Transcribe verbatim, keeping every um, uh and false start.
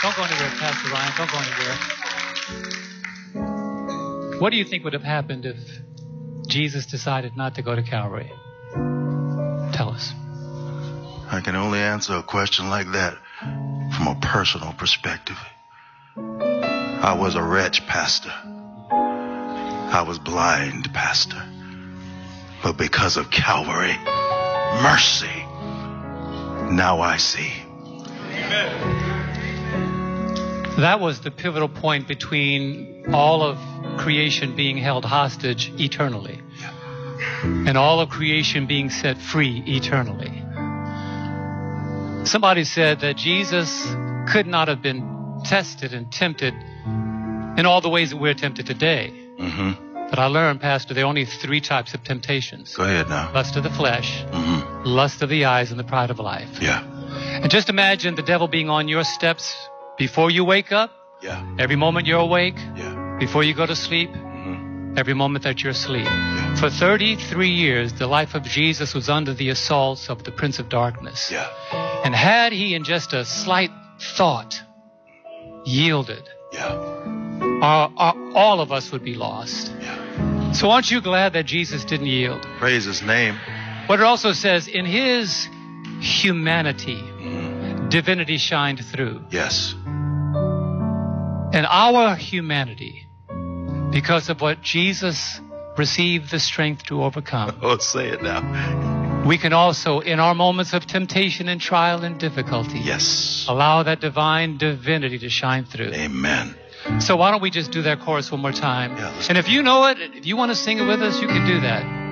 Don't go anywhere, Pastor Ryan. Don't go anywhere. What do you think would have happened if Jesus decided not to go to Calvary? Tell us. I can only answer a question like that from a personal perspective. I was a wretch, Pastor. I was blind, Pastor. But because of Calvary, mercy, now I see. Amen. That was the pivotal point between all of creation being held hostage eternally and all of creation being set free eternally. Somebody said that Jesus could not have been tested and tempted in all the ways that we're tempted today. Mm-hmm. But I learned, Pastor, there are only three types of temptations. Go ahead now. Lust of the flesh, Mm-hmm. lust of the eyes, and the pride of life. Yeah. And just imagine the devil being on your steps before you wake up, Yeah. every moment you're awake, Yeah. before you go to sleep, Mm-hmm. every moment that you're asleep. Yeah. For thirty-three years, the life of Jesus was under the assaults of the Prince of Darkness. Yeah. And had he in just a slight thought yielded, Yeah. our, our, all of us would be lost. Yeah. So aren't you glad that Jesus didn't yield? Praise his name. But it also says, in his humanity, Mm-hmm. divinity shined through. Yes. And our humanity, because of what Jesus received the strength to overcome, Oh, say it now. we can also, in our moments of temptation and trial and difficulty, Yes. allow that divine divinity to shine through. Amen. So why don't we just do that chorus one more time? Yeah, let's And if you know it, if you want to sing it with us, you can do that.